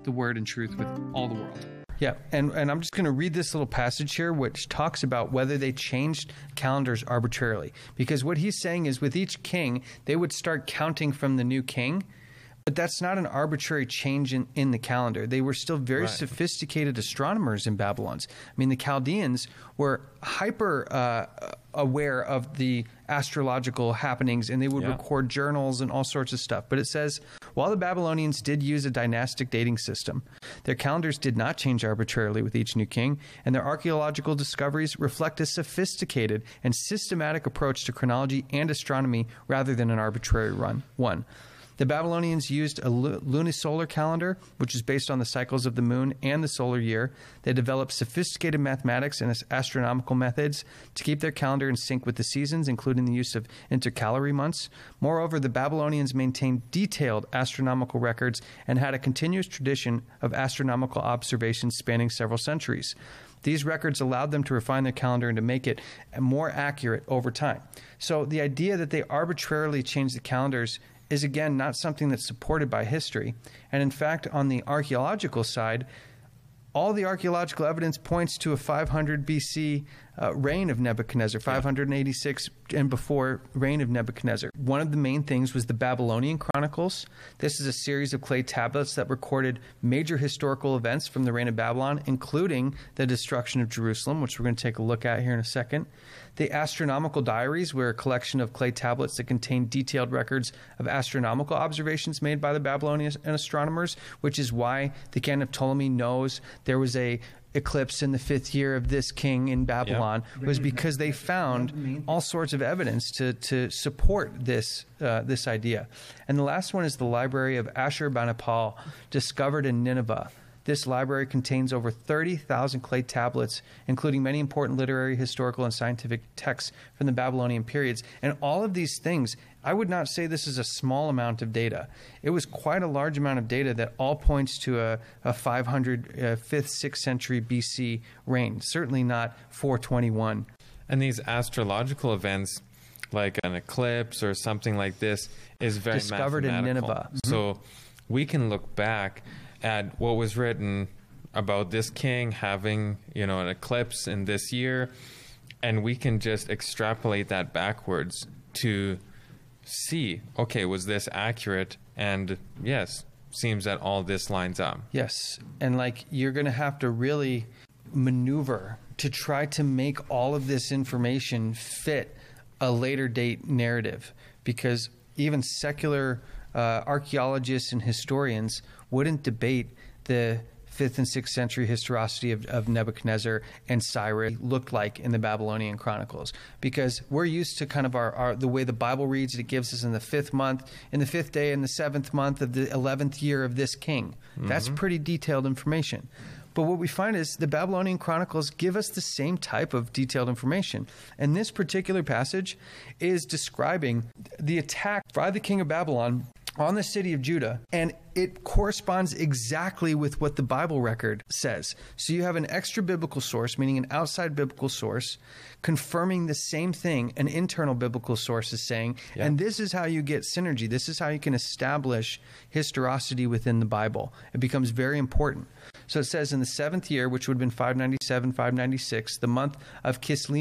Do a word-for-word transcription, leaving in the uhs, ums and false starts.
the word and truth with all the world. Yeah, and, and I'm just going to read this little passage here, which talks about whether they changed calendars arbitrarily. Because what he's saying is with each king, they would start counting from the new king, but that's not an arbitrary change in, in the calendar. They were still very Right. sophisticated astronomers in Babylon. I mean, the Chaldeans were hyper uh, aware of the astrological happenings, and they would Yeah. record journals and all sorts of stuff. But it says, while the Babylonians did use a dynastic dating system, their calendars did not change arbitrarily with each new king, and their archaeological discoveries reflect a sophisticated and systematic approach to chronology and astronomy rather than an arbitrary run one. The Babylonians used a lunisolar calendar, which is based on the cycles of the moon and the solar year. They developed sophisticated mathematics and astronomical methods to keep their calendar in sync with the seasons, including the use of intercalary months. Moreover, the Babylonians maintained detailed astronomical records and had a continuous tradition of astronomical observations spanning several centuries. These records allowed them to refine their calendar and to make it more accurate over time. So the idea that they arbitrarily changed the calendars is, again, not something that's supported by history. And in fact, on the archaeological side, all the archaeological evidence points to a five hundred B C uh, reign of Nebuchadnezzar, five hundred eighty-six and before reign of Nebuchadnezzar. One of the main things was the Babylonian Chronicles. This is a series of clay tablets that recorded major historical events from the reign of Babylon, including the destruction of Jerusalem, which we're going to take a look at here in a second. The Astronomical Diaries were a collection of clay tablets that contained detailed records of astronomical observations made by the Babylonian astronomers, which is why the canon of Ptolemy knows there was a eclipse in the fifth year of this king in Babylon. Yep. Was because they found all sorts of evidence to, to support this uh, this idea. And the last one is the Library of Ashurbanipal, discovered in Nineveh. This library contains over thirty thousand clay tablets, including many important literary, historical, and scientific texts from the Babylonian periods. And all of these things, I would not say this is a small amount of data. It was quite a large amount of data that all points to a, a five hundred, uh, fifth, sixth century B C reign, certainly not four twenty-one. And these astrological events, like an eclipse or something like this, is very discovered in Nineveh. Mm-hmm. So we can look back at what was written about this king having, you know, an eclipse in this year, and we can just extrapolate that backwards to see, okay, was this accurate? And yes, seems that all this lines up. Yes, and like you're going to have to really maneuver to try to make all of this information fit a later date narrative, because even secular uh, archaeologists and historians wouldn't debate the fifth and sixth century historicity of, of Nebuchadnezzar and Cyrus looked like in the Babylonian Chronicles, because we're used to kind of our, our the way the Bible reads. It gives us in the fifth month, in the fifth day, in the seventh month of the eleventh year of this king. Mm-hmm. That's pretty detailed information. But what we find is the Babylonian Chronicles give us the same type of detailed information. And this particular passage is describing the attack by the king of Babylon on the city of Judah, and it corresponds exactly with what the Bible record says. So you have an extra biblical source, meaning an outside biblical source, confirming the same thing an internal biblical source is saying. Yeah. And this is how you get synergy. This is how you can establish historicity within the Bible. It becomes very important. So it says in the seventh year, which would have been five ninety-seven, five ninety-six, the month of Kislev,